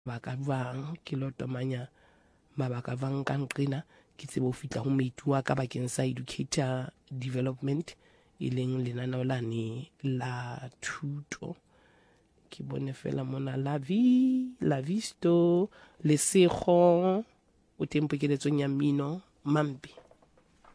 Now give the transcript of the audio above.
baka jwang ke lo tomanya mabaka jwang ka nqena ke tsebe ho fihla ho meitua ka bakeng sa educator development e leng lenaneo lane la thuto. Ke bone fela mona la visto le sekgo o teng pokeletsong ya mmino Mampi.